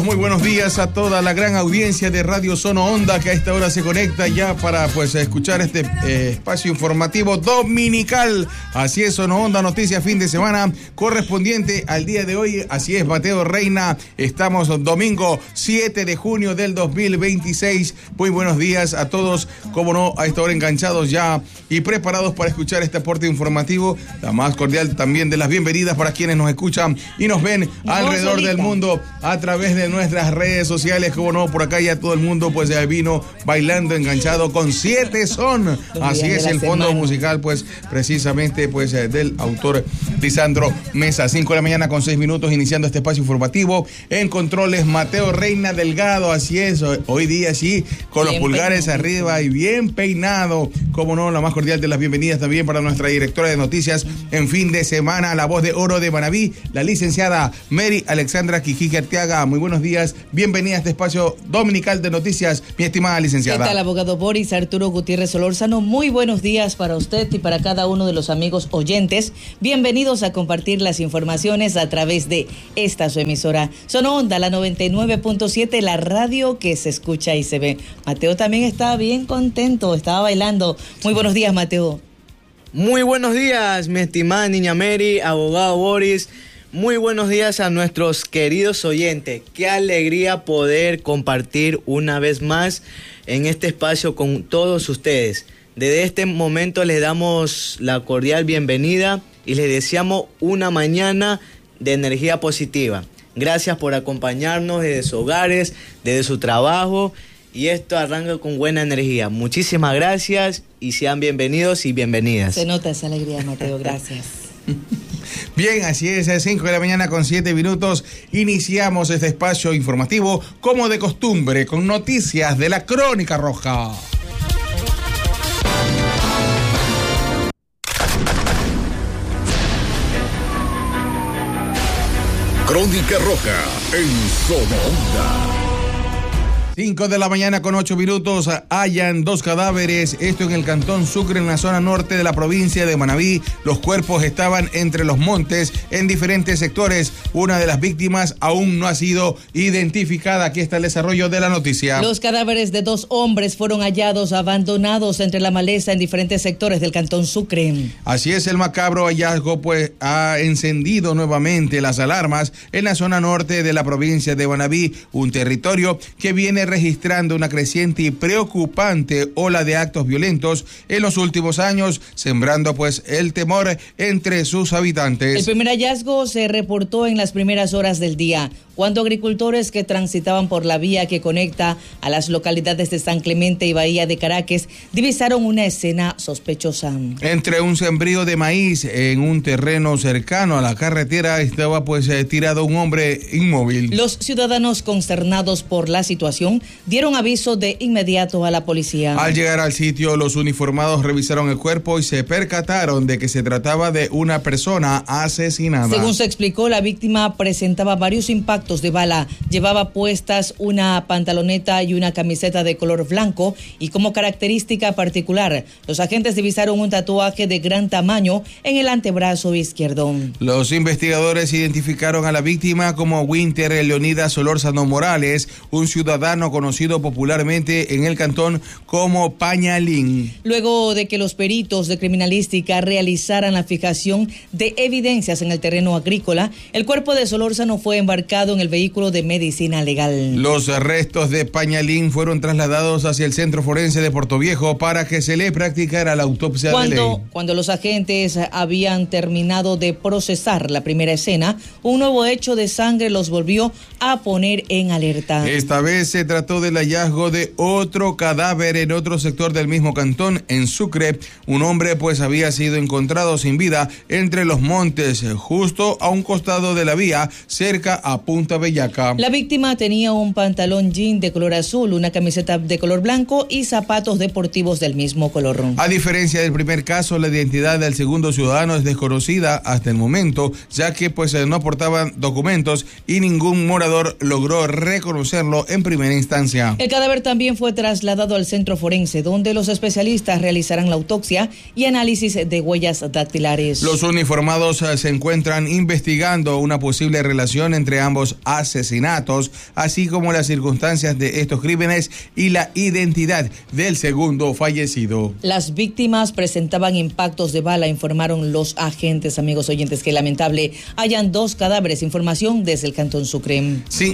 Muy buenos días a toda la gran audiencia de Radio Sono Onda que a esta hora se conecta ya para escuchar este espacio informativo dominical. Así es, Sono Onda Noticias fin de semana correspondiente al día de hoy. Así es, Mateo Reina. Estamos domingo 7 de junio del 2026. Muy buenos días a todos, como no, a esta hora enganchados ya y preparados para escuchar este aporte informativo. La más cordial también de las bienvenidas para quienes nos escuchan y nos ven alrededor del mundo a través de nuestras redes sociales, como no, por acá ya todo el mundo vino bailando enganchado con 7 son. Así es el fondo musical, precisamente del autor Lisandro Mesa. 5 de la mañana con 6 minutos, iniciando este espacio informativo. En controles, Mateo Reina Delgado, así es, hoy día sí, con los pulgares arriba y bien peinado. Como no, la más cordial de las bienvenidas también para nuestra directora de noticias en fin de semana, la voz de oro de Manabí, la licenciada Mary Alexandra Quijique Arteaga. Muy buenos días, bienvenida a este espacio dominical de noticias, mi estimada licenciada. ¿Qué tal, abogado Boris Arturo Gutiérrez Solórzano? Muy buenos días para usted y para cada uno de los amigos oyentes. Bienvenidos a compartir las informaciones a través de esta su emisora Sono Onda, la 99.7, la radio que se escucha y se ve. Mateo también estaba bien contento, estaba bailando. Muy buenos días, Mateo. Muy buenos días, mi estimada niña Mary, abogado Boris. Muy buenos días a nuestros queridos oyentes. Qué alegría poder compartir una vez más en este espacio con todos ustedes. Desde este momento les damos la cordial bienvenida y les deseamos una mañana de energía positiva. Gracias por acompañarnos desde sus hogares, desde su trabajo, y esto arranca con buena energía. Muchísimas gracias y sean bienvenidos y bienvenidas. Se nota esa alegría, Mateo, gracias. Bien, así es, a 5 de la mañana con 7 minutos, iniciamos este espacio informativo como de costumbre, con noticias de la Crónica Roja. Crónica Roja en Sono Onda. 5 de la mañana con 8 minutos, hallan 2 cadáveres, esto en el cantón Sucre, en la zona norte de la provincia de Manabí. Los cuerpos estaban entre los montes en diferentes sectores. Una de las víctimas aún no ha sido identificada. Aquí está el desarrollo de la noticia. Los cadáveres de 2 hombres fueron hallados abandonados entre la maleza en diferentes sectores del cantón Sucre. Así es, el macabro hallazgo ha encendido nuevamente las alarmas en la zona norte de la provincia de Manabí, un territorio que viene registrando una creciente y preocupante ola de actos violentos en los últimos años, sembrando el temor entre sus habitantes. El primer hallazgo se reportó en las primeras horas del día, cuando agricultores que transitaban por la vía que conecta a las localidades de San Clemente y Bahía de Caracas divisaron una escena sospechosa. Entre un sembrío de maíz en un terreno cercano a la carretera estaba tirado un hombre inmóvil. Los ciudadanos, consternados por la situación, dieron aviso de inmediato a la policía. Al llegar al sitio, los uniformados revisaron el cuerpo y se percataron de que se trataba de una persona asesinada. Según se explicó, la víctima presentaba varios impactos de bala, llevaba puestas una pantaloneta y una camiseta de color blanco, y como característica particular, los agentes divisaron un tatuaje de gran tamaño en el antebrazo izquierdo. Los investigadores identificaron a la víctima como Winter Leonidas Solórzano Morales, un ciudadano conocido popularmente en el cantón como Pañalín. Luego de que los peritos de criminalística realizaran la fijación de evidencias en el terreno agrícola, el cuerpo de Solórzano fue embarcado en el vehículo de medicina legal. Los restos de Pañalín fueron trasladados hacia el Centro Forense de Portoviejo para que se le practicara la autopsia de ley. Cuando los agentes habían terminado de procesar la primera escena, un nuevo hecho de sangre los volvió a poner en alerta. Esta vez se trató del hallazgo de otro cadáver en otro sector del mismo cantón, en Sucre. Un hombre había sido encontrado sin vida entre los montes, justo a un costado de la vía, cerca a Punta Bellaca. La víctima tenía un pantalón jean de color azul, una camiseta de color blanco y zapatos deportivos del mismo color. A diferencia del primer caso, la identidad del segundo ciudadano es desconocida hasta el momento, ya que no portaban documentos y ningún morador logró reconocerlo en primera instancia. El cadáver también fue trasladado al centro forense, donde los especialistas realizarán la autopsia y análisis de huellas dactilares. Los uniformados se encuentran investigando una posible relación entre ambos los asesinatos, así como las circunstancias de estos crímenes y la identidad del segundo fallecido. Las víctimas presentaban impactos de bala, informaron los agentes, amigos oyentes. Qué lamentable, hayan 2 cadáveres. Información desde el Cantón Sucre.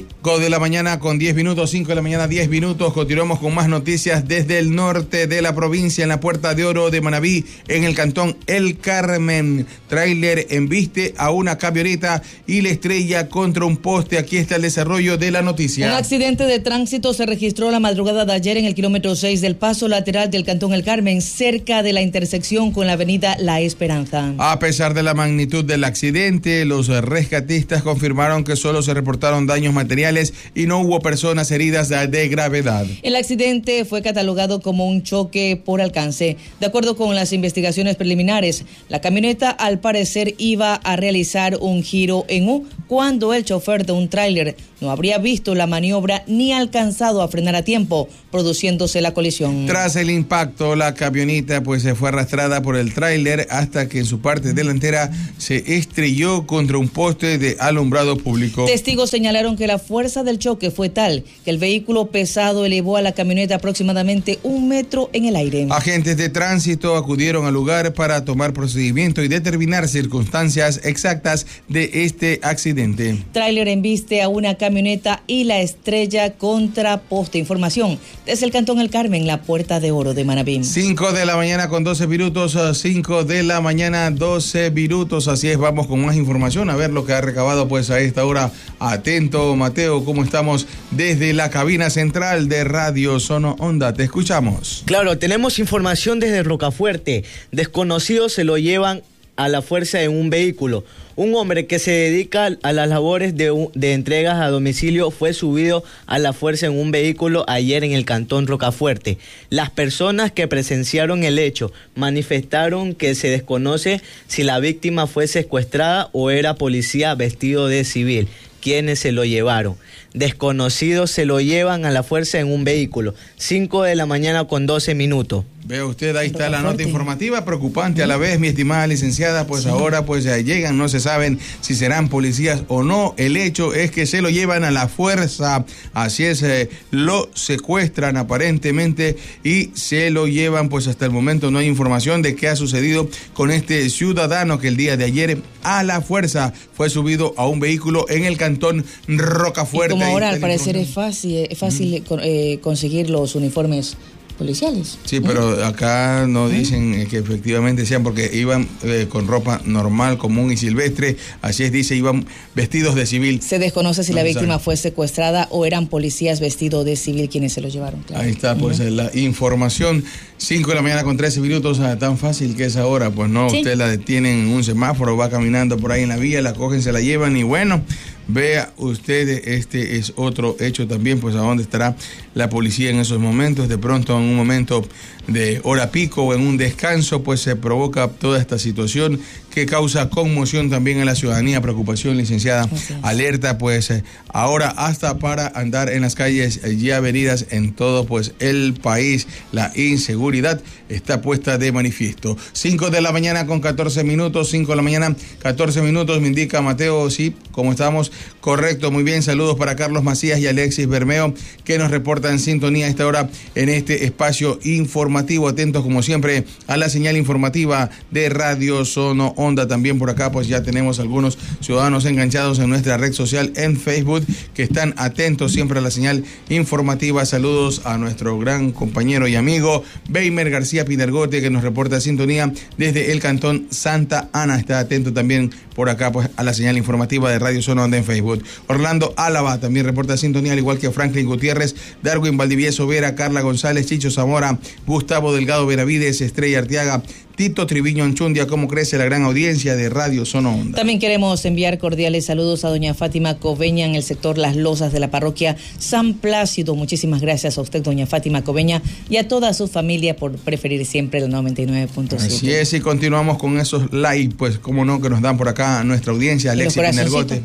5 de la mañana con 10 minutos, 5 de la mañana 10 minutos. Continuamos con más noticias desde el norte de la provincia, en la Puerta de Oro de Manabí, en el Cantón El Carmen. Tráiler embiste a una camioneta y la estrella contra un poste. Aquí está el desarrollo de la noticia. Un accidente de tránsito se registró la madrugada de ayer en el kilómetro 6 del paso lateral del Cantón El Carmen, cerca de la intersección con la avenida La Esperanza. A pesar de la magnitud del accidente, los rescatistas confirmaron que solo se reportaron daños materiales y no hubo personas heridas de gravedad. El accidente fue catalogado como un choque por alcance. De acuerdo con las investigaciones preliminares, la camioneta al parecer iba a realizar un giro en U cuando el chofer de un tráiler no habría visto la maniobra ni alcanzado a frenar a tiempo, produciéndose la colisión. Tras el impacto, la camioneta se fue arrastrada por el tráiler hasta que en su parte delantera se estrelló contra un poste de alumbrado público. Testigos señalaron que la fuerza del choque fue tal que el vehículo pesado elevó a la camioneta aproximadamente 1 metro en el aire. Agentes de tránsito acudieron al lugar para tomar procedimiento y determinar circunstancias exactas de este accidente. Tráiler embiste a una camioneta y la estrella contra poste. Información desde el Cantón El Carmen, la Puerta de Oro de Manabí. 5 de la mañana con 12 minutos, 5 de la mañana 12 minutos, así es, vamos con más información, a ver lo que ha recabado a esta hora. Atento, Mateo, ¿cómo estamos desde la cabina central de Radio Sono Onda? Te escuchamos. Claro, tenemos información desde Rocafuerte. Desconocidos se lo llevan a la fuerza en un vehículo. Un hombre que se dedica a las labores de entregas a domicilio fue subido a la fuerza en un vehículo ayer en el Cantón Rocafuerte. Las personas que presenciaron el hecho manifestaron que se desconoce si la víctima fue secuestrada o era policía vestido de civil. ¿Quiénes se lo llevaron? Desconocidos se lo llevan a la fuerza en un vehículo. 5 de la mañana con 12 minutos. Vea usted, ahí está la nota informativa, preocupante a la vez, mi estimada licenciada, sí. Ahora ya llegan, no se saben si serán policías o no. El hecho es que se lo llevan a la fuerza, así es, lo secuestran aparentemente y se lo llevan, hasta el momento no hay información de qué ha sucedido con este ciudadano que el día de ayer a la fuerza fue subido a un vehículo en el Cantón Rocafuerte. Y como ahora al parecer es fácil conseguir los uniformes policiales. Sí, pero acá no dicen que efectivamente sean, porque iban con ropa normal, común y silvestre, así es, dice, iban vestidos de civil. Se desconoce si la víctima fue secuestrada o eran policías vestidos de civil quienes se lo llevaron. Claro. Ahí está, la información. 5 de la mañana con 13 minutos, tan fácil que es ahora, sí. Usted la detienen en un semáforo, va caminando por ahí en la vía, la cogen, se la llevan y bueno, vea usted, este es otro hecho también, a dónde estará la policía en esos momentos. De pronto, en un momento de hora pico o en un descanso, se provoca toda esta situación que causa conmoción también en la ciudadanía, preocupación, licenciada, alerta, ahora hasta para andar en las calles y avenidas en todo, el país, la inseguridad está puesta de manifiesto. 5 de la mañana con 14 minutos, 5 de la mañana, 14 minutos, me indica Mateo, sí, ¿cómo estamos? Correcto, muy bien, saludos para Carlos Macías y Alexis Bermeo, que nos reportan en sintonía a esta hora en este espacio informativo, atentos como siempre a la señal informativa de Radio Sono Onda. También por acá ya tenemos algunos ciudadanos enganchados en nuestra red social en Facebook que están atentos siempre a la señal informativa. Saludos a nuestro gran compañero y amigo Weimer García Pinergote, que nos reporta sintonía desde el Cantón Santa Ana. Está atento también por acá a la señal informativa de Radio Sono Onda en Facebook. Orlando Álava también reporta sintonía, al igual que Franklin Gutiérrez, Darwin Valdivieso Vera, Carla González, Chicho Zamora, Gustavo Delgado Benavides, Estrella Arteaga, Tito Triviño Anchundia. Cómo crece la gran audiencia de Radio Sono Onda. También queremos enviar cordiales saludos a doña Fátima Coveña en el sector Las Losas de la parroquia San Plácido. Muchísimas gracias a usted, doña Fátima Coveña, y a toda su familia por preferir siempre el 99.7. Así es, y continuamos con esos likes, cómo no, que nos dan por acá a nuestra audiencia. Alexis Pinergote, ¿no?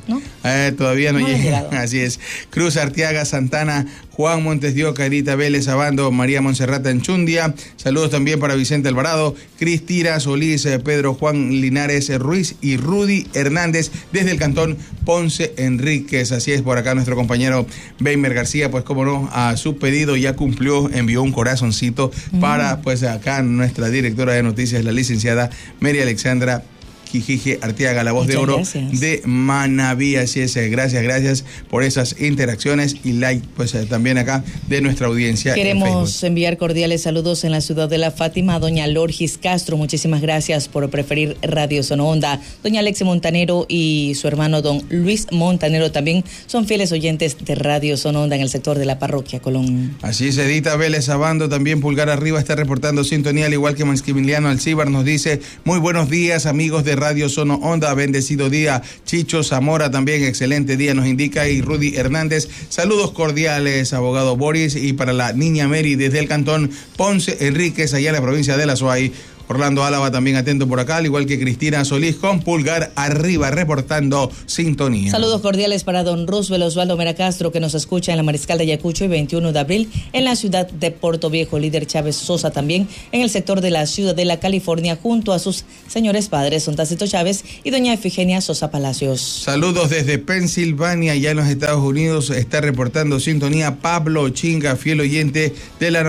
Todavía no No ha llega. llegado. Así es. Cruz, Arteaga, Santana, Juan Montes de Oca, Edita Vélez, Abando, María Monserrata Enchundia. Saludos también para Vicente Alvarado, Cristina Solís, Pedro Juan Linares Ruiz y Rudy Hernández desde el cantón Ponce Enríquez. Así es, por acá nuestro compañero Weimer García, pues como no, a su pedido ya cumplió, envió un corazoncito para, pues acá nuestra directora de noticias, la licenciada Mary Alexandra Quijije Arteaga, la voz Muchas de oro gracias. de Manabí. Así es, gracias por esas interacciones y like, pues también acá de nuestra audiencia. Queremos enviar cordiales saludos en la ciudad de La Fátima a doña Lorgis Castro. Muchísimas gracias por preferir Radio Sono Onda. Doña Alexi Montanero y su hermano don Luis Montanero también son fieles oyentes de Radio Sono Onda en el sector de la parroquia Colón. Así es, Edita Vélez Abando, también pulgar arriba, está reportando sintonía, al igual que Maximiliano Alcíbar nos dice, muy buenos días amigos de Radio Sono Onda, bendecido día. Chicho Zamora también, excelente día nos indica, y Rudy Hernández, saludos cordiales, abogado Boris, y para la niña Mary desde el cantón Ponce Enríquez, allá en la provincia de La Suay. Orlando Álava también atento por acá, al igual que Cristina Solís con pulgar arriba reportando sintonía. Saludos cordiales para don Roosevelt Osvaldo Mera Castro, que nos escucha en la Mariscal de Ayacucho y 21 de abril en la ciudad de Puerto Viejo. Líder Chávez Sosa también en el sector de la Ciudadela, California, junto a sus señores padres, don Tácito Chávez y doña Efigenia Sosa Palacios. Saludos desde Pensilvania, ya en los Estados Unidos, está reportando sintonía Pablo Chinga, fiel oyente de la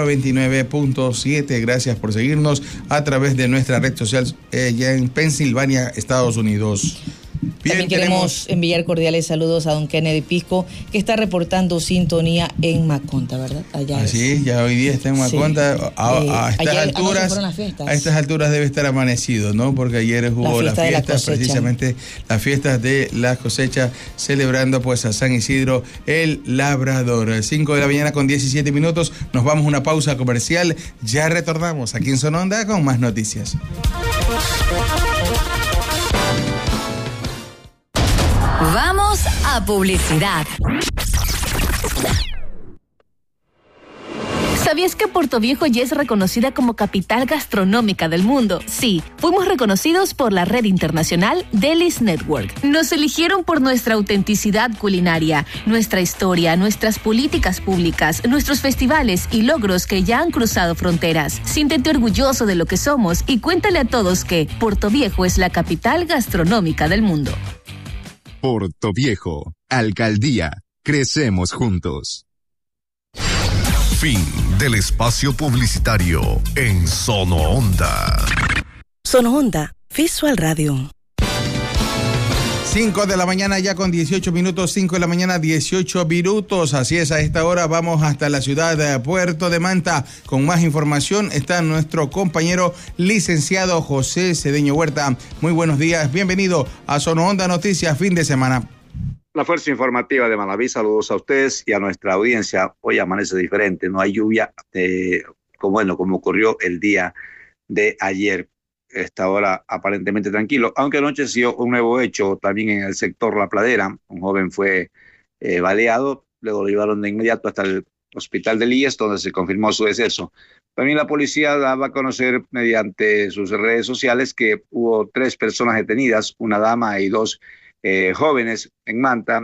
99.7. Gracias por seguirnos a través de nuestra red social ya en Pensilvania, Estados Unidos. Bien, también queremos enviar cordiales saludos a don Kennedy Pisco, que está reportando sintonía en Maconta, ¿verdad? Allá así, ya hoy día está en Maconta. Sí. A estas ayer, alturas, a estas alturas debe estar amanecido, ¿no? Porque ayer hubo la fiesta, precisamente las fiestas de la cosecha, celebrando pues a San Isidro el Labrador. 5 de la mañana con 17 minutos, nos vamos a una pausa comercial, ya retornamos aquí en Sono Onda con más noticias. Vamos a publicidad. ¿Sabías que Puerto Viejo ya es reconocida como capital gastronómica del mundo? Sí, fuimos reconocidos por la red internacional Delis Network. Nos eligieron por nuestra autenticidad culinaria, nuestra historia, nuestras políticas públicas, nuestros festivales y logros que ya han cruzado fronteras. Siéntete orgulloso de lo que somos y cuéntale a todos que Puerto Viejo es la capital gastronómica del mundo. Puerto Viejo, Alcaldía, crecemos juntos. Fin del espacio publicitario en Sono Onda. Sono Onda, Visual Radio. 5 de la mañana ya con 18 minutos, 5 de la mañana 18 minutos, así es, a esta hora vamos hasta la ciudad de Puerto de Manta. Con más información está nuestro compañero licenciado José Cedeño Huerta. Muy buenos días, bienvenido a Sono Onda Noticias, fin de semana. La fuerza informativa de Manabí, saludos a ustedes y a nuestra audiencia. Hoy amanece diferente, no hay lluvia como ocurrió el día de ayer. Esta hora aparentemente tranquilo, aunque anoche sí un nuevo hecho también en el sector La Pradera. Un joven fue baleado, luego lo llevaron de inmediato hasta el hospital de IES, donde se confirmó su deceso. También la policía daba a conocer mediante sus redes sociales que hubo 3 personas detenidas, una dama y 2 jóvenes en Manta,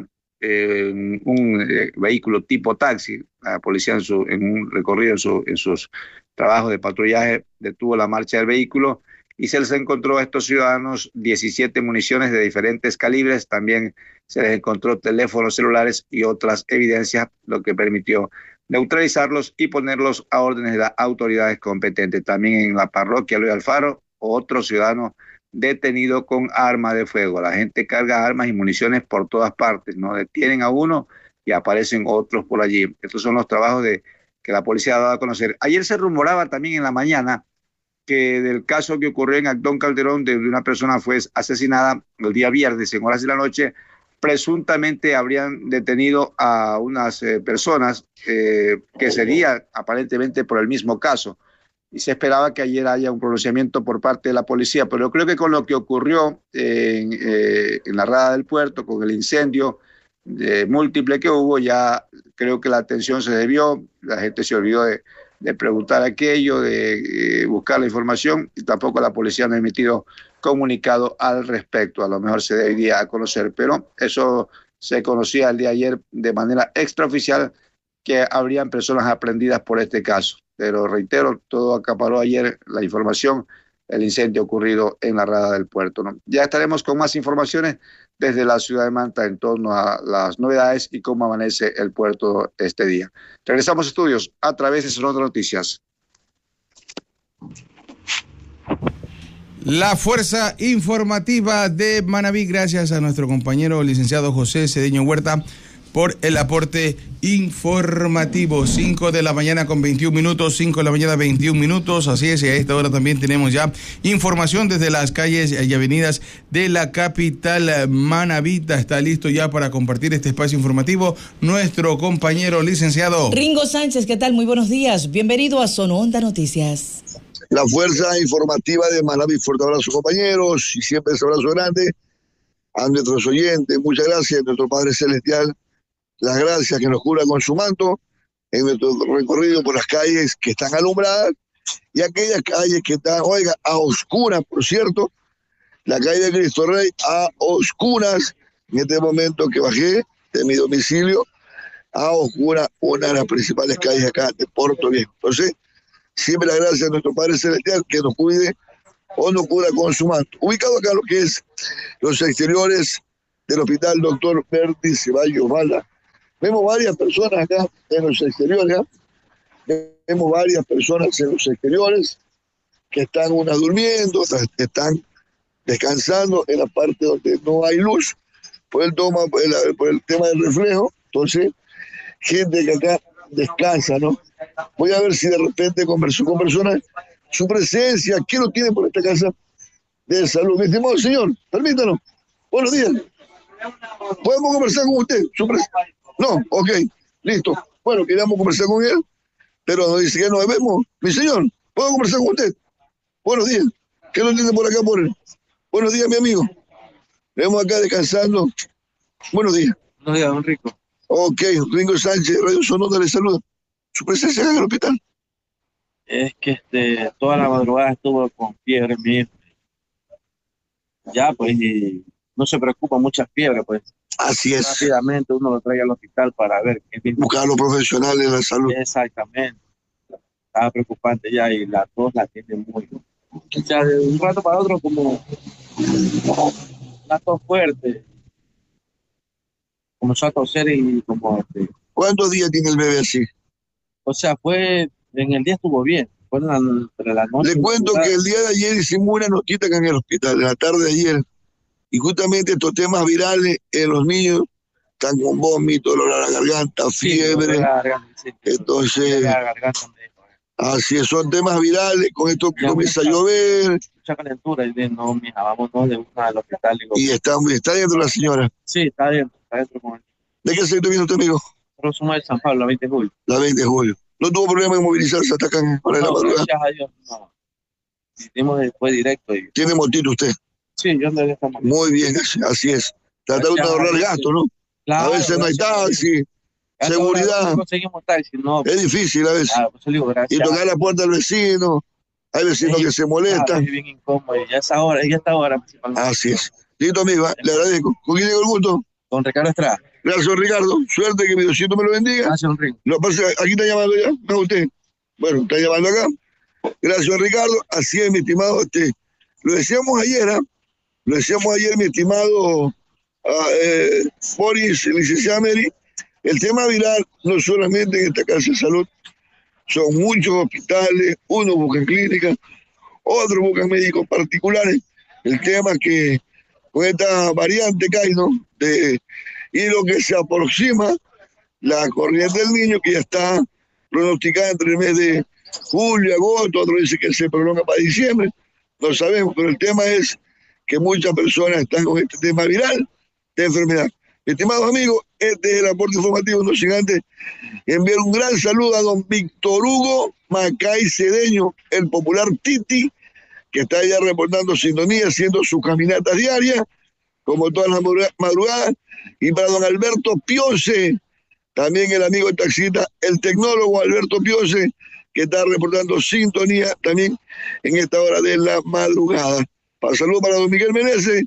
un vehículo tipo taxi. La policía en un recorrido en sus trabajos de patrullaje detuvo la marcha del vehículo y se les encontró a estos ciudadanos 17 municiones de diferentes calibres. También se les encontró teléfonos celulares y otras evidencias, lo que permitió neutralizarlos y ponerlos a órdenes de las autoridades competentes. También en la parroquia Luis Alfaro, otro ciudadano detenido con arma de fuego. La gente carga armas y municiones por todas partes, ¿no? Detienen a uno y aparecen otros por allí. Estos son los trabajos que la policía ha dado a conocer. Ayer se rumoraba también en la mañana que del caso que ocurrió en Actón Calderón, de una persona fue asesinada el día viernes en horas de la noche. Presuntamente habrían detenido a unas personas que sería aparentemente por el mismo caso. Y se esperaba que ayer haya un pronunciamiento por parte de la policía, pero yo creo que con lo que ocurrió en la Rada del Puerto, con el incendio múltiple que hubo, ya creo que la atención se desvió, la gente se olvidó de preguntar aquello, de buscar la información, y tampoco la policía no ha emitido comunicado al respecto. A lo mejor se debería conocer, pero eso se conocía el día de ayer de manera extraoficial que habrían personas aprendidas por este caso. Pero reitero, todo acaparó ayer la información, el incendio ocurrido en la rada del puerto, ¿no? Ya estaremos con más informaciones desde la ciudad de Manta en torno a las novedades y cómo amanece el puerto este día. Regresamos a estudios a través de Sonora Noticias. La fuerza informativa de Manabí, gracias a nuestro compañero licenciado José Cedeño Huerta por el aporte informativo. 5 de la mañana con 21 minutos, 5 de la mañana 21 minutos, así es, y a esta hora también tenemos ya información desde las calles y avenidas de la capital manabita. Está listo ya para compartir este espacio informativo nuestro compañero licenciado Ringo Sánchez. ¿Qué tal? Muy buenos días, bienvenido a Sono Onda Noticias. La fuerza informativa de Manabí. Fuerte abrazo, compañeros, y siempre ese abrazo grande a nuestros oyentes. Muchas gracias, nuestro Padre Celestial. Las gracias que nos cura con su manto en nuestro recorrido por las calles que están alumbradas y aquellas calles que están, oiga, a oscuras, por cierto. La calle de Cristo Rey a oscuras, en este momento que bajé de mi domicilio, a oscuras, una de las principales calles acá de Puerto Viejo. Entonces, siempre la gracia de nuestro Padre Celestial que nos cuide o nos cura con su manto. Ubicado acá lo que es los exteriores del Hospital Dr. Berti Ceballos Bala. Vemos varias personas acá en los exteriores, vemos varias personas en los exteriores que están unas durmiendo, otras están descansando en la parte donde no hay luz, por el tema del reflejo. Entonces, gente que acá descansa, ¿no? Voy a ver si de repente converso con personas, su presencia, ¿qué lo tienen por esta casa de salud? Mi estimado señor, permítanos. Buenos días. ¿Podemos conversar con usted? No, ok, listo. Bueno, queríamos conversar con él, pero nos dice que nos vemos. Mi señor, ¿puedo conversar con usted? Buenos días. ¿Qué lo tiene por acá por él? Buenos días, mi amigo. Vemos acá descansando. Buenos días. Buenos días, don Rico. Ok, Ringo Sánchez, Radio Sonora le saluda. ¿Su presencia acá en el hospital? Es que toda la madrugada estuvo con fiebre, mi hijo. Ya, pues, y no se preocupa, mucha fiebre, pues. Así es. Rápidamente uno lo trae al hospital para ver qué mismo. Buscar a los profesionales de la salud. Exactamente. Estaba preocupante ya y la tos la tiene muy. O sea, de un rato para otro como una tos fuerte. Comenzó a toser y como... ¿Cuántos días tiene el bebé así? O sea, en el día estuvo bien. Fue entre la noche. Le cuento que el día de ayer hicimos una notita acá en el hospital, en la tarde de ayer. Y justamente estos temas virales en los niños están con vómito, dolor a la garganta, fiebre. Sí, entonces, así es, son temas virales. Con esto que comienza a llover. Mucha calentura. Y no, mija, vámonos de una al hospital. Digo, y está dentro la señora. Sí, está dentro con él. ¿De qué sector viene usted, amigo? Nosotros somos de San Pablo, la 20 de julio. La 20 de julio. ¿No tuvo problema en movilizarse hasta acá en la madrugada? Gracias a Dios, no. Hicimos después directo. ¿Tiene motito usted? Sí, yo no le estamos. Muy bien, así es. Tratar de ahorrar gasto, ¿no? Claro, a veces no hay taxi, seguridad. No conseguimos taxi, no. Es difícil a veces. Claro, pues digo, y tocar la puerta del vecino. Hay vecinos que se molestan. Claro, es bien incómodo. Y ya es ahora, principalmente. Así es. Listo, amigo, le agradezco. ¿Con quién tengo el gusto? Con Ricardo Estrada. Gracias, Ricardo. Suerte, que mi Diosito me lo bendiga. Gracias, don Rico. Aquí está llamando ya, ¿no usted? Bueno, está llamando acá. Gracias, Ricardo. Así es, mi estimado. Lo decíamos ayer, Lo decíamos ayer, mi estimado Boris, licenciada Mary. El tema viral, no solamente en esta casa de salud, son muchos hospitales, unos buscan clínicas, otros buscan médicos particulares. El tema que con esta variante que hay, ¿no? Y lo que se aproxima, la corriente del niño, que ya está pronosticada entre el mes de julio, agosto, otro dice que se prolonga para diciembre, no sabemos, pero el tema es que muchas personas están con este tema viral de enfermedad. Estimados amigos, este es el aporte informativo, no sin antes enviar un gran saludo a don Víctor Hugo Macay Cedeño, el popular Titi, que está ya reportando sintonía, haciendo sus caminatas diarias, como todas las madrugadas, y para don Alberto Piose, también el amigo taxista, el tecnólogo Alberto Piose, que está reportando sintonía también en esta hora de la madrugada. Saludos para don Miguel Meneses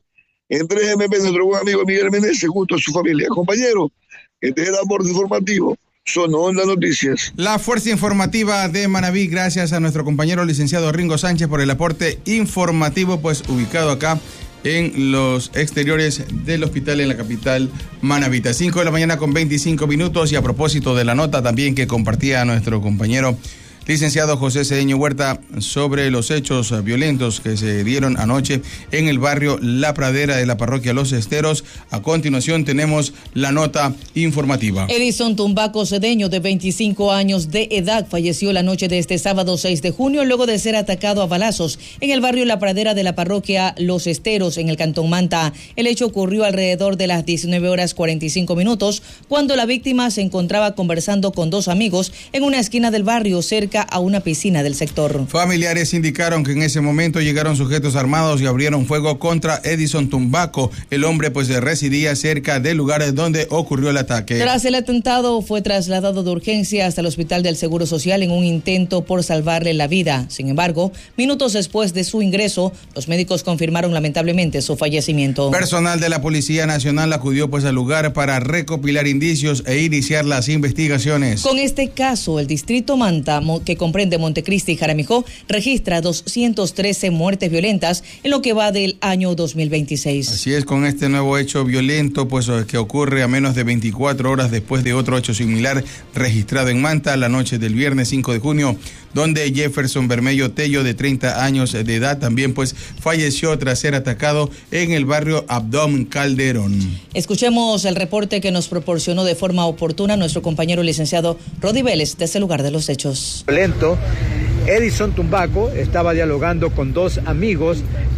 En 3MP, nuestro buen amigo Miguel Meneses, junto a su familia. Compañero, este es el aporte informativo. Son Onda Noticias. La fuerza informativa de Manabí, gracias a nuestro compañero licenciado Ringo Sánchez por el aporte informativo, pues ubicado acá en los exteriores del hospital en la capital manabita. 5 de la mañana con 25 minutos, y a propósito de la nota también que compartía nuestro compañero licenciado José Cedeño Huerta sobre los hechos violentos que se dieron anoche en el barrio La Pradera de la parroquia Los Esteros. A continuación tenemos la nota informativa. Edison Tumbaco Cedeño, de 25 años de edad, falleció la noche de este sábado 6 de junio luego de ser atacado a balazos en el barrio La Pradera de la parroquia Los Esteros en el cantón Manta. El hecho ocurrió alrededor de las 19:45 cuando la víctima se encontraba conversando con dos amigos en una esquina del barrio cerca a una piscina del sector. Familiares indicaron que en ese momento llegaron sujetos armados y abrieron fuego contra Edison Tumbaco. El hombre pues residía cerca del lugar donde ocurrió el ataque. Tras el atentado fue trasladado de urgencia hasta el Hospital del Seguro Social en un intento por salvarle la vida. Sin embargo, minutos después de su ingreso, los médicos confirmaron lamentablemente su fallecimiento. Personal de la Policía Nacional acudió pues al lugar para recopilar indicios e iniciar las investigaciones. Con este caso, el distrito Manta, que comprende Montecristi y Jaramijó, registra 213 muertes violentas en lo que va del año 2026. Así es, con este nuevo hecho violento, pues que ocurre a menos de 24 horas después de otro hecho similar registrado en Manta la noche del viernes 5 de junio, donde Jefferson Bermello Tello, de 30 años de edad, también pues falleció tras ser atacado en el barrio Abdón Calderón. Escuchemos el reporte que nos proporcionó de forma oportuna nuestro compañero licenciado Rodi Vélez desde el lugar de los hechos. Edison Tumbaco estaba dialogando con dos amigos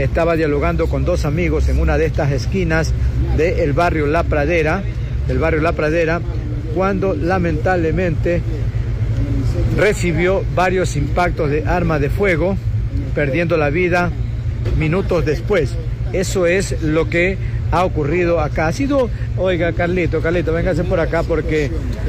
en una de estas esquinas del barrio La Pradera, cuando lamentablemente recibió varios impactos de arma de fuego, perdiendo la vida minutos después. Eso es lo que ha ocurrido acá. Ha sido, oiga, Carlito, véngase por acá porque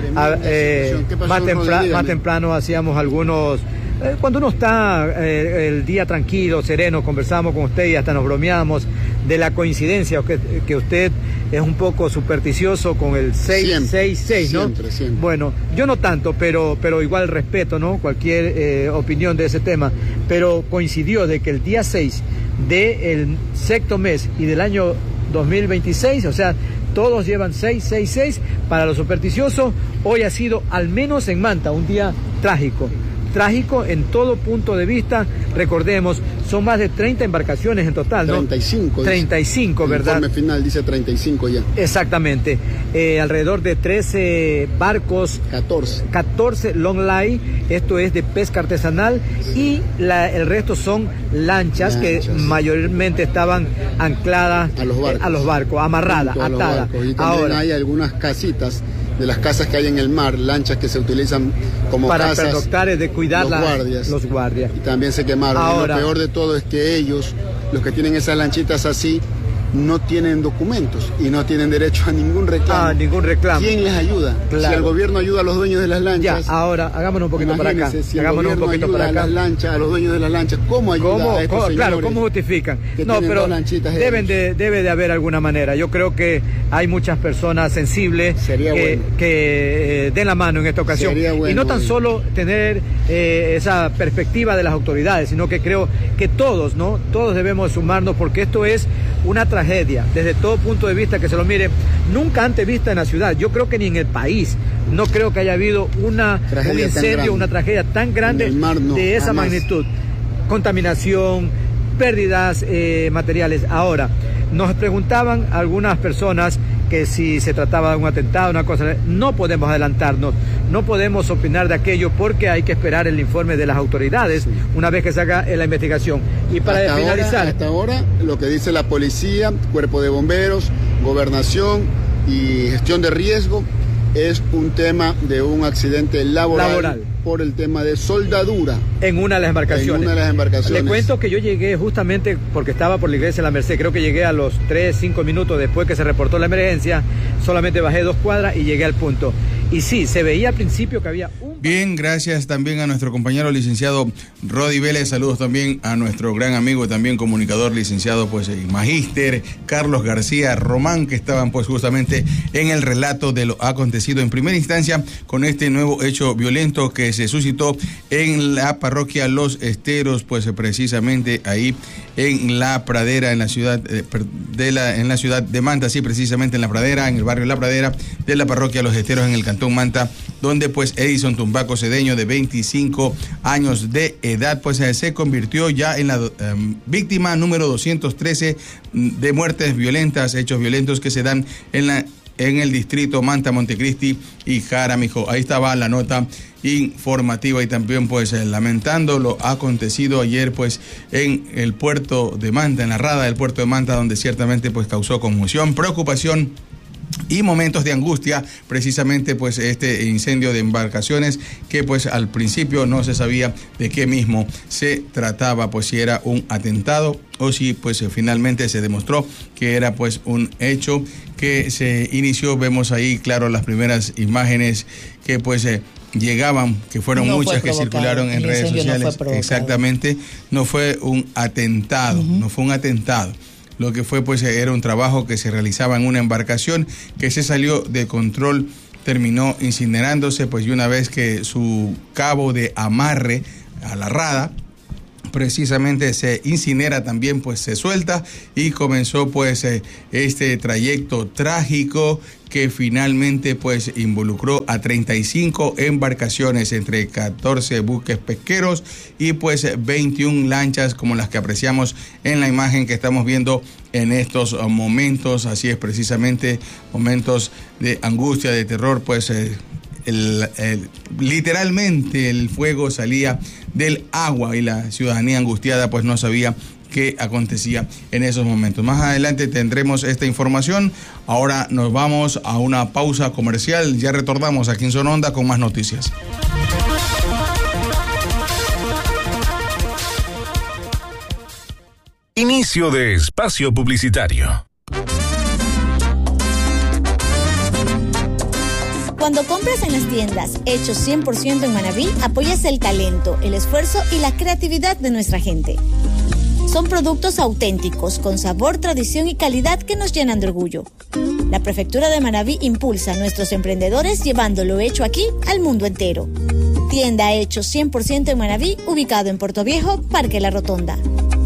más temprano hacíamos algunos... Cuando uno está el día tranquilo, sereno, conversamos con usted y hasta nos bromeamos de la coincidencia, que usted es un poco supersticioso con el 666, ¿no? Siempre. Bueno, yo no tanto, pero igual respeto, ¿no? Cualquier opinión de ese tema, pero coincidió de que el día 6 del sexto mes y del año 2026, o sea, todos llevan 666 para los supersticiosos. Hoy ha sido, al menos en Manta, un día trágico en todo punto de vista. Recordemos, son más de 30 embarcaciones en total, ¿no? 35, ¿verdad? El informe final dice 35 ya. Exactamente. Alrededor de 13 barcos. 14 long line, esto es de pesca artesanal, y el resto son lanchas que mayormente estaban ancladas a los barcos, amarradas, atadas. Y también hay algunas casitas de las casas que hay en el mar, lanchas que se utilizan como para casas, pernoctar, de cuidar los guardias. Y también se quemaron. Ahora, y lo peor de todo es que ellos, los que tienen esas lanchitas así, no tienen documentos y no tienen derecho a ningún reclamo. ¿Quién les ayuda? Claro. Si el gobierno ayuda a los dueños de las lanchas. Ya, ahora hagámonos un poquito para acá. Si el gobierno ayuda a las lanchas, a los dueños de las lanchas, ¿cómo ayuda a estos señores? Claro, ¿cómo justifican? No, pero debe de haber alguna manera. Yo creo que hay muchas personas sensibles que den la mano en esta ocasión. Y no tan solo tener esa perspectiva de las autoridades, sino que creo que todos debemos sumarnos, porque esto es una tragedia, desde todo punto de vista que se lo mire, nunca antes vista en la ciudad. Yo creo que ni en el país, no creo que haya habido un incendio, una tragedia tan grande de esa magnitud. Contaminación, pérdidas materiales. Ahora, nos preguntaban algunas personas que si se trataba de un atentado, una cosa. No podemos adelantarnos, no podemos opinar de aquello, porque hay que esperar el informe de las autoridades una vez que se haga la investigación. Y para finalizar, hasta ahora lo que dice la policía, cuerpo de bomberos, gobernación y gestión de riesgo, es un tema de un accidente laboral por el tema de soldadura en una de las embarcaciones. Le cuento que yo llegué justamente porque estaba por la iglesia de la Merced. Creo que llegué a los 3-5 minutos después que se reportó la emergencia. Solamente bajé 2 cuadras y llegué al punto. Y sí, se veía al principio que había un Bien, gracias también a nuestro compañero licenciado Rodi Vélez. Saludos también a nuestro gran amigo, también comunicador, licenciado, pues, magíster Carlos García Román, que estaban pues justamente en el relato de lo acontecido en primera instancia con este nuevo hecho violento que se suscitó en la parroquia Los Esteros, pues precisamente ahí en la Pradera, en la ciudad en la ciudad de Manta, sí, precisamente en la Pradera, en el barrio La Pradera de la parroquia Los Esteros, en el cantón Manta, donde pues Edison Tumbaco Cedeño, de 25 años de edad, pues se convirtió ya en la víctima número 213 de muertes violentas, hechos violentos que se dan en el distrito Manta, Montecristi y Jaramillo. Ahí estaba la nota informativa y también pues lamentando lo acontecido ayer pues en el puerto de Manta, en la rada del puerto de Manta, donde ciertamente pues causó conmoción, preocupación y momentos de angustia, precisamente pues este incendio de embarcaciones que pues al principio no se sabía de qué mismo se trataba, pues si era un atentado o si pues finalmente se demostró que era pues un hecho que se inició. Vemos ahí claro las primeras imágenes que pues llegaban, que fueron muchas que circularon en redes sociales. Exactamente, no fue un atentado, no fue un atentado. Lo que fue pues era un trabajo que se realizaba en una embarcación que se salió de control, terminó incinerándose, pues y una vez que su cabo de amarre a la rada precisamente se incinera, también pues se suelta y comenzó pues este trayecto trágico que finalmente pues involucró a 35 embarcaciones, entre 14 buques pesqueros y pues 21 lanchas, como las que apreciamos en la imagen que estamos viendo en estos momentos. Así es, precisamente momentos de angustia, de terror, pues literalmente el fuego salía del agua y la ciudadanía angustiada pues no sabía qué acontecía en esos momentos. Más adelante tendremos esta información. Ahora nos vamos a una pausa comercial. Ya retornamos aquí en Zona Onda con más noticias. Inicio de espacio publicitario. Cuando compras en las tiendas hechos 100% en Manabí, apoyas el talento, el esfuerzo y la creatividad de nuestra gente. Son productos auténticos, con sabor, tradición y calidad que nos llenan de orgullo. La Prefectura de Manabí impulsa a nuestros emprendedores llevando lo hecho aquí al mundo entero. Tienda hechos 100% en Manabí, ubicado en Puerto Viejo, Parque La Rotonda.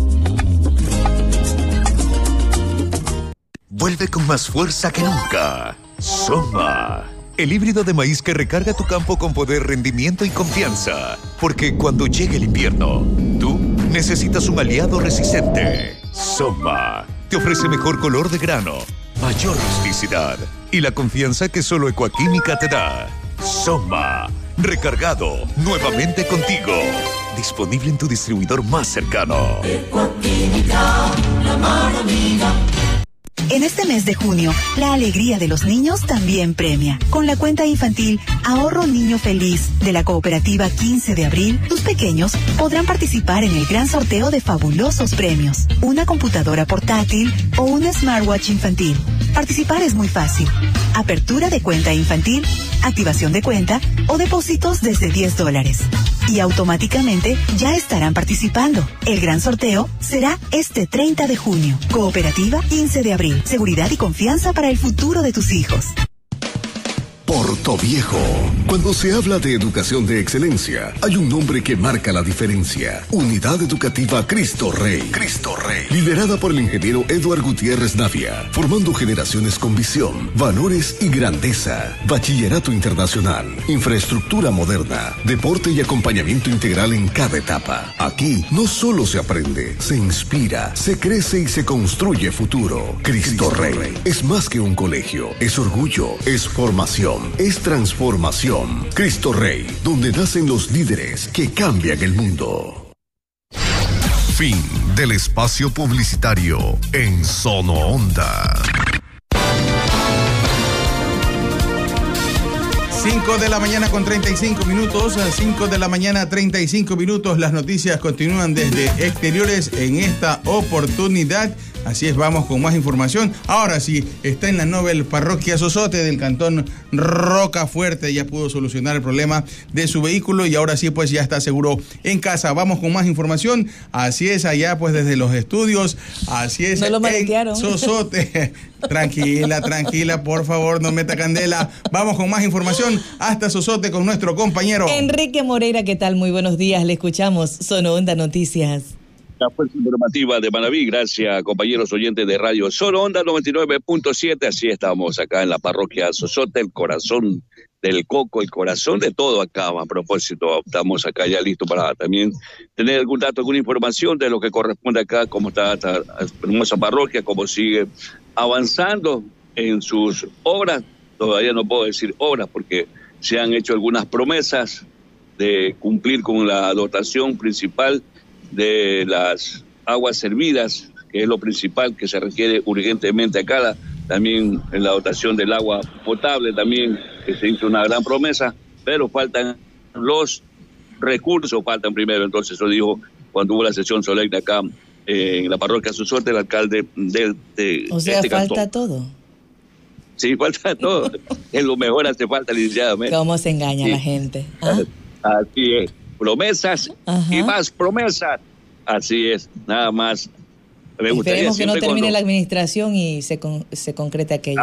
Vuelve con más fuerza que nunca. Soma. El híbrido de maíz que recarga tu campo con poder, rendimiento y confianza. Porque cuando llegue el invierno, tú necesitas un aliado resistente. Soma te ofrece mejor color de grano, mayor rusticidad y la confianza que solo Ecoquímica te da. Soma, recargado nuevamente contigo. Disponible en tu distribuidor más cercano. Ecoquímica, la mano amiga. En este mes de junio, la alegría de los niños también premia. Con la cuenta infantil Ahorro Niño Feliz de la cooperativa 15 de abril, tus pequeños podrán participar en el gran sorteo de fabulosos premios. Una computadora portátil o un smartwatch infantil. Participar es muy fácil. Apertura de cuenta infantil, activación de cuenta o depósitos desde $10. Y automáticamente ya estarán participando. El gran sorteo será este 30 de junio. Cooperativa 15 de abril. Seguridad y confianza para el futuro de tus hijos. Puerto Viejo. Cuando se habla de educación de excelencia, hay un nombre que marca la diferencia. Unidad Educativa Cristo Rey. Cristo Rey. Liderada por el ingeniero Eduard Gutiérrez Navia, formando generaciones con visión, valores y grandeza. Bachillerato internacional, infraestructura moderna, deporte y acompañamiento integral en cada etapa. Aquí no solo se aprende, se inspira, se crece y se construye futuro. Cristo Rey es más que un colegio, es orgullo, es formación. Es transformación. Cristo Rey, donde nacen los líderes que cambian el mundo. Fin del espacio publicitario en Zona Onda. 5 de la mañana con 35 minutos, 5 de la mañana 35 minutos. Las noticias continúan desde exteriores en esta oportunidad. Así es, vamos con más información. Ahora sí, está en la Nobel Parroquia Sosote del cantón Rocafuerte. Ya pudo solucionar el problema de su vehículo y ahora sí, pues ya está seguro en casa. Vamos con más información. Así es, allá pues desde los estudios. Así es, no lo en Sosote. Tranquila, por favor, no meta candela. Vamos con más información hasta Sosote con nuestro compañero Enrique Moreira. ¿Qué tal? Muy buenos días, le escuchamos. Sono Onda Noticias. La fuerza informativa de Manabí, gracias compañeros oyentes de Radio Sono Onda 99.7, así estamos acá en la parroquia Sosote, el corazón del coco, el corazón de todo acá. A propósito, estamos acá ya listos para también tener algún dato, alguna información de lo que corresponde acá, cómo está esta hermosa parroquia, cómo sigue avanzando en sus obras. Todavía no puedo decir obras porque se han hecho algunas promesas de cumplir con la dotación principal de las aguas servidas, que es lo principal que se requiere urgentemente acá. También en la dotación del agua potable también, que se hizo una gran promesa, pero faltan los recursos, faltan primero. Entonces eso dijo cuando hubo la sesión solemne acá en la parroquia Sosote, el alcalde de o sea, este falta cantón. todo. Sí, falta todo. En lo mejor hace falta, licenciadamente. ¿Cómo se engaña la gente? ¿Ah? Así es. Promesas y más promesas. Así es, nada más. Me gustaría esperemos que no termine la administración y se concrete aquello.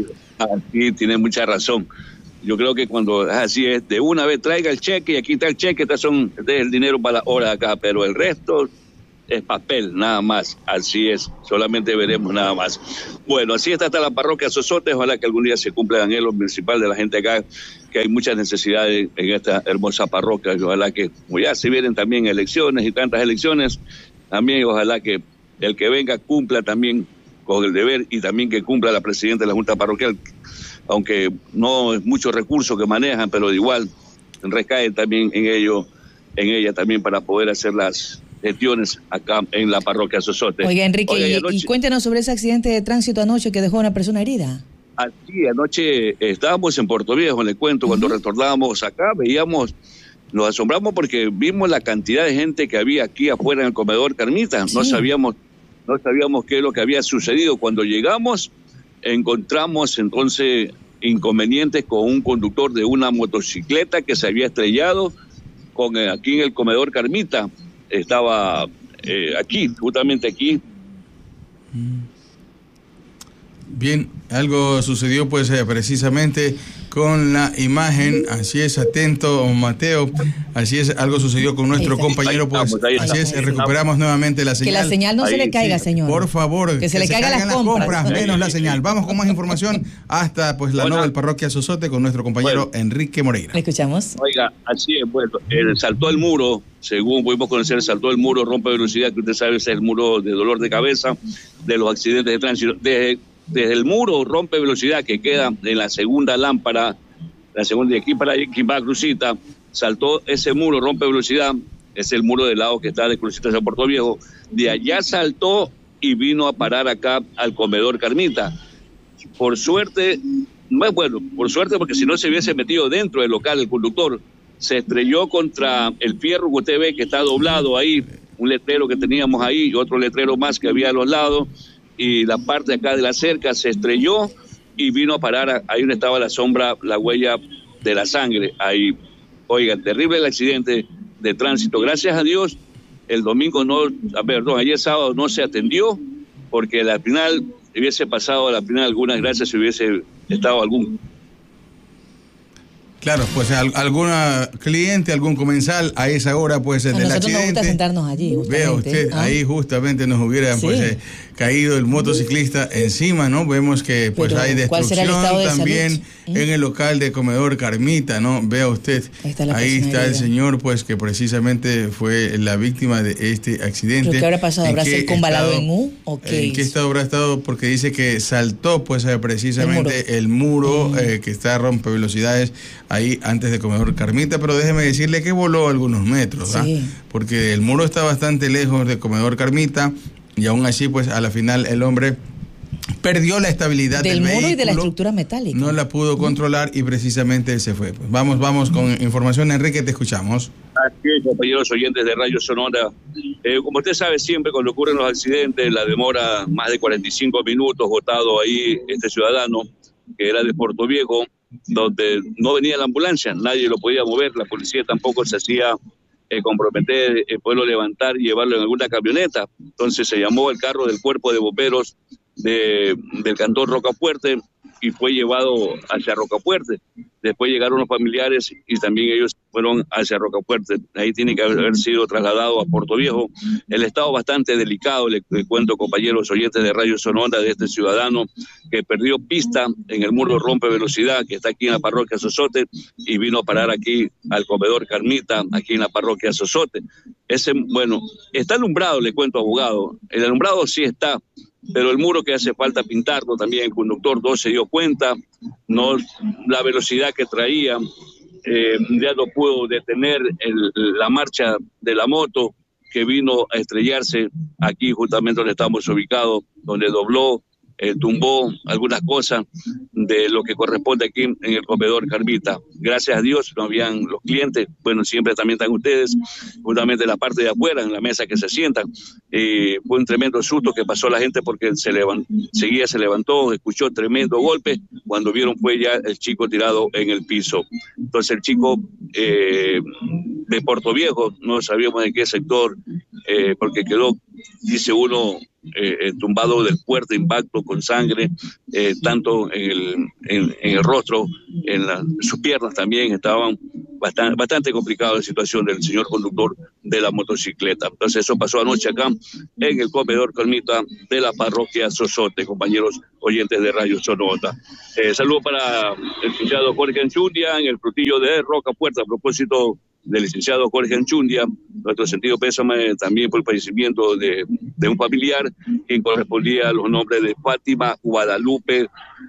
Así, tiene mucha razón. Yo creo que cuando así es, de una vez traiga el cheque y aquí está el cheque, este es el dinero para la hora acá, pero el resto es papel, nada más. Así es, solamente veremos nada más. Bueno, así está hasta la parroquia Sosote. Ojalá que algún día se cumpla el anhelo principal de la gente acá, que hay muchas necesidades en esta hermosa parroquia. Y ojalá que, como ya se vienen también elecciones y tantas elecciones, también ojalá que el que venga cumpla también con el deber y también que cumpla la presidenta de la Junta Parroquial, aunque no es mucho recursos que manejan, pero igual recae también en ella también para poder hacer las gestiones acá en la parroquia Sosote. Oiga, Enrique, y cuéntenos sobre ese accidente de tránsito anoche que dejó a una persona herida. Así, anoche estábamos en Puerto Viejo, le cuento, cuando retornábamos acá, nos asombramos porque vimos la cantidad de gente que había aquí afuera en el comedor Carmita. Sí. No sabíamos qué es lo que había sucedido. Cuando llegamos, encontramos entonces inconvenientes con un conductor de una motocicleta que se había estrellado aquí en el comedor Carmita. Estaba justamente aquí. Bien, algo sucedió pues precisamente con la imagen, así es, atento Mateo, así es, algo sucedió con nuestro compañero, pues así es, recuperamos nuevamente la señal. Que la señal no se le caiga, señor. Por favor, que se le caigan las compras, menos la señal. Vamos con más información hasta pues la Nobel Parroquia Sosote con nuestro compañero Enrique Moreira. ¿Le escuchamos? Oiga, así es, bueno, saltó el muro, según pudimos conocer, saltó el muro, rompe velocidad, que usted sabe es el muro de dolor de cabeza, de los accidentes de tránsito, desde el muro rompe velocidad que queda en la segunda lámpara, la segunda de aquí para Cruzita, saltó ese muro, rompe velocidad, es el muro del lado que está de Cruzita hacia Puerto Viejo, de allá saltó y vino a parar acá al comedor Carmita. Por suerte, no es bueno, por suerte porque si no se hubiese metido dentro del local el conductor, se estrelló contra el fierro que usted ve que está doblado ahí, un letrero que teníamos ahí y otro letrero más que había a los lados, y la parte de acá de la cerca se estrelló y vino a parar ahí donde estaba la sombra, la huella de la sangre. Ahí, oiga, terrible el accidente de tránsito. Gracias a Dios, el domingo ayer sábado no se atendió, porque al final hubiese pasado algunas gracias si hubiese estado algún... Claro, pues alguna cliente, algún comensal a esa hora pues del accidente. Nosotros nos gusta sentarnos allí, justamente. Vea usted, ahí justamente nos hubiera caído el motociclista encima, ¿no? Vemos que pues hay destrucción también en el local de comedor Carmita, ¿no? Vea usted, ahí está el señor pues que precisamente fue la víctima de este accidente. ¿Pero qué habrá pasado? ¿Habrá sido combalado en U o qué? ¿En qué estado habrá estado? Porque dice que saltó pues precisamente el muro que está a rompe velocidades ahí antes de comedor Carmita, pero déjeme decirle que voló algunos metros, porque el muro está bastante lejos de comedor Carmita y aún así pues a la final el hombre perdió la estabilidad del muro vehículo, y de la estructura metálica. No la pudo controlar y precisamente se fue. Pues vamos con información. Enrique, te escuchamos. Así es, compañeros oyentes de Radio Sonora. Como usted sabe, siempre cuando ocurren los accidentes, la demora más de 45 minutos, botado ahí este ciudadano, que era de Puerto Viejo, donde no venía la ambulancia, nadie lo podía mover, la policía tampoco se hacía comprometer, poderlo levantar y llevarlo en alguna camioneta. Entonces se llamó el carro del cuerpo de bomberos del cantón Rocafuerte y fue llevado hacia Rocafuerte. Después llegaron los familiares y también ellos fueron hacia Rocafuerte. Ahí tiene que haber sido trasladado a Puerto Viejo. El estado bastante delicado, le cuento, compañeros oyentes de Radio Sonora, de este ciudadano que perdió pista en el muro rompe velocidad que está aquí en la parroquia Sosote y vino a parar aquí al comedor Carmita, aquí en la parroquia Sosote. Bueno, está alumbrado, le cuento, abogado. El alumbrado sí está, pero el muro que hace falta pintarlo también, el conductor no se dio cuenta, no la velocidad que traía, ya no pudo detener la marcha de la moto que vino a estrellarse aquí justamente donde estamos ubicados, donde dobló, tumbó algunas cosas de lo que corresponde aquí en el comedor Carmita. Gracias a Dios no habían los clientes, bueno, siempre también están ustedes, justamente en la parte de afuera, en la mesa que se sientan. Fue un tremendo susto que pasó la gente porque se levantó, escuchó tremendo golpe, cuando vieron fue ya el chico tirado en el piso. Entonces el chico de Puerto Viejo, no sabíamos de qué sector, porque quedó, dice uno, tumbado del fuerte impacto con sangre, tanto en el rostro, sus piernas también estaban bastante complicada la situación del señor conductor de la motocicleta. Entonces eso pasó anoche acá en el comedor Carmita de la parroquia Sosote, compañeros oyentes de Radio Sonora. Saludo para el licenciado Jorge Anchundia en el frutillo de Rocafuerte, a propósito del licenciado Jorge Anchundia, nuestro sentido pésame también por el fallecimiento de un familiar, quien correspondía a los nombres de Fátima Guadalupe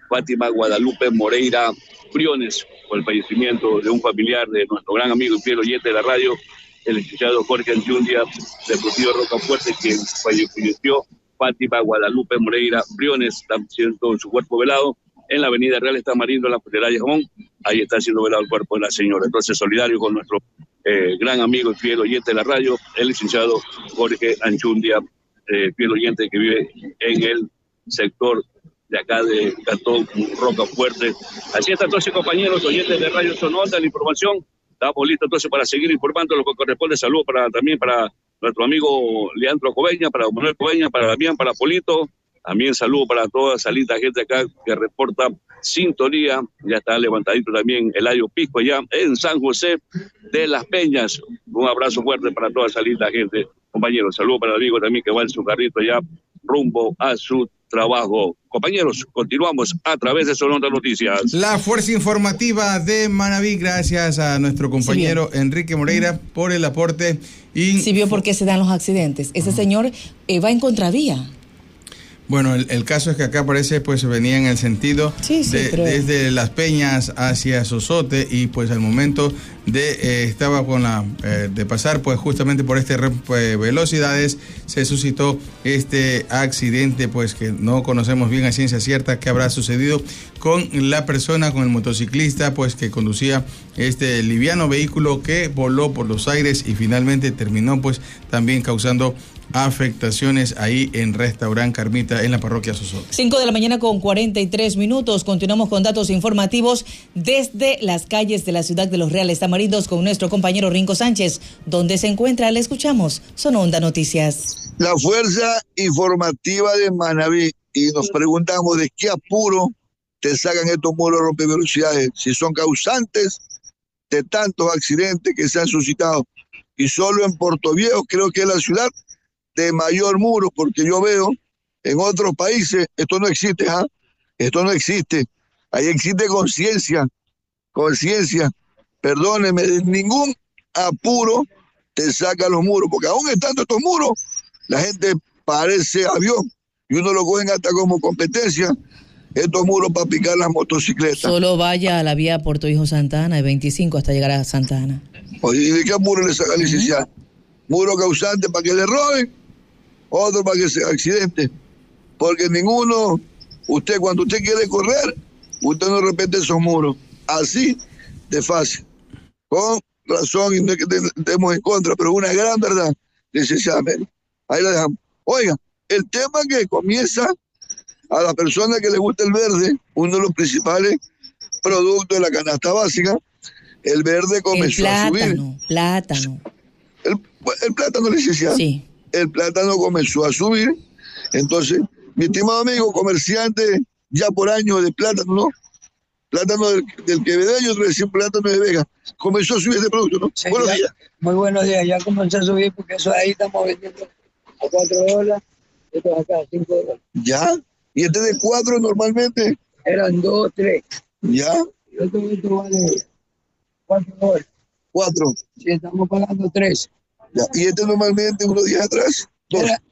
Moreira Briones, por el fallecimiento de un familiar de nuestro gran amigo y fiel oyente de la radio, el licenciado Jorge Anchundia, del frutillo de Rocafuerte, quien falleció. Fátima Guadalupe Moreira Briones, está siendo su cuerpo velado en la avenida Real Estamarindo, en la funeraria Jamón. Ahí está siendo velado el cuerpo de la señora. Entonces, solidario con nuestro gran amigo y fiel oyente de la radio, el licenciado Jorge Anchundia, fiel oyente que vive en el sector de acá de Cantón Rocafuerte. Así está, entonces, compañeros oyentes de Radio Sonora, la información. Estamos listos entonces para seguir informando lo que corresponde. Saludos también para nuestro amigo Leandro Coveña, para Manuel Coveña, para Damián, para Polito. También saludo para toda esa linda gente acá que reporta sintonía. Ya está levantadito también Eladio Pisco allá en San José de las Peñas. Un abrazo fuerte para toda esa linda gente. Compañeros, saludo para el amigo también que va en su carrito allá rumbo a su trabajo. Compañeros, continuamos a través de Sonora Noticias. La fuerza informativa de Manabí, gracias a nuestro compañero Enrique Moreira por el aporte. Sí vio por qué se dan los accidentes. Ese señor va en contravía. Bueno, el caso es que acá parece pues venía en el sentido desde Las Peñas hacia Sosote y pues al momento de estaba con de pasar pues justamente por velocidades se suscitó este accidente pues que no conocemos bien a ciencia cierta qué habrá sucedido con la persona, con el motociclista pues que conducía este liviano vehículo que voló por los aires y finalmente terminó pues también causando afectaciones ahí en Restaurant Carmita en la parroquia Sosote. 5:43 a.m. Continuamos con datos informativos desde las calles de la ciudad de Los Reales Tamarindos con nuestro compañero Rinco Sánchez. ¿Dónde se encuentra? Le escuchamos. Sononda Noticias. La fuerza informativa de Manabí y nos preguntamos de qué apuro te sacan estos muros rompevelocidades, si son causantes de tantos accidentes que se han suscitado. Y solo en Puerto Viejo creo que es la ciudad de mayor muro, porque yo veo en otros países, esto no existe, esto no existe, ahí existe conciencia, perdóneme, ningún apuro te saca los muros, porque aún estando estos muros, la gente parece avión, y uno lo cogen hasta como competencia, estos muros para picar las motocicletas. Solo vaya a la vía Puerto Viejo Santa Ana, de 25 hasta llegar a Santa Ana. Oye, ¿y de qué muro le saca licenciado? Muro causante para que le roben, otro para que se accidente, porque ninguno Cuando usted quiere correr, usted no respeta esos muros. Así de fácil. Con razón, y no es que estemos en contra, pero una gran verdad, licenciada Mary. Ahí la dejamos. Oiga, el tema que comienza a la persona que le gusta el verde, uno de los principales productos de la canasta básica, el verde comenzó a subir. Plátano. El plátano, licenciada. Sí. El plátano comenzó a subir. Entonces, mi estimado amigo comerciante, ya por años de plátano, ¿no? Plátano del quevedeño, recién plátano de Vega. Comenzó a subir este producto, ¿no? Sí, buenos días. Muy buenos días. Ya comenzó a subir porque eso ahí estamos vendiendo a $4. Esto es acá, $5. ¿Ya? ¿Y este de 4 normalmente? Eran 2, 3. ¿Ya? Y esto vale $4. 4. Sí, estamos pagando 3. ¿Ya? ¿Y este normalmente unos días atrás? 2, $3,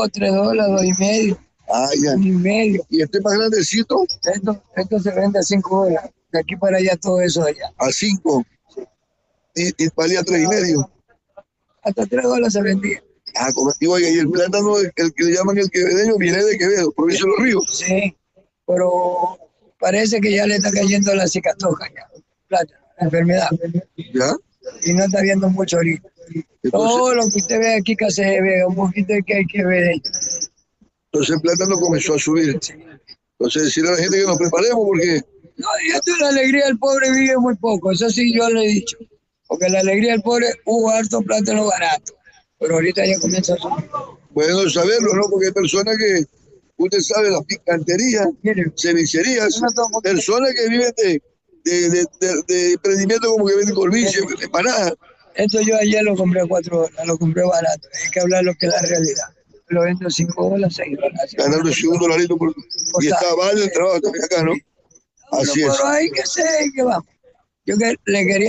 $2.50. Ah, ya. $1.50. ¿Y este más grandecito? Esto se vende a $5. De aquí para allá todo eso allá. ¿A 5? Sí. ¿Y valía $3.50? Hasta $3 se vendía. Ah, y oiga, y el plátano, el que le llaman el quevedeño, viene de Quevedo, provincia de Los Ríos. Sí, pero parece que ya le está cayendo la cicatoja ya, plátano, la enfermedad. ¿Ya? Y no está viendo mucho ahorita. Entonces, todo lo que usted ve aquí que se ve, un poquito que hay que ver. Entonces el plátano comenzó a subir. Entonces decirle a la gente que nos preparemos porque... No, y esto es la alegría del pobre vive muy poco, eso sí yo le he dicho. Porque la alegría del pobre hubo harto plátano barato. Pero ahorita ya comienza a subir. Bueno saberlo, ¿no? Porque hay personas que, usted sabe, las picanterías, cevicherías, personas que viven de emprendimiento como que venden colbiche, empanadas. Esto yo ayer lo compré a $4, lo compré barato. Hay que hablar lo que es la realidad. Lo vendo $5, $6. Ganando $1 por... Y está vale el trabajo también acá, ¿no? Así es. Pero hay que ser, que vamos. Yo que le quería